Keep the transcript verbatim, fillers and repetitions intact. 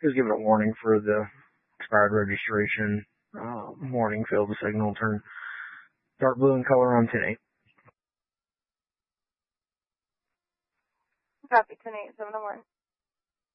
was given a warning for the expired registration. Uh, warning, failed the signal, turn dark blue in color on ten eight. Copy, ten eight, seven oh one.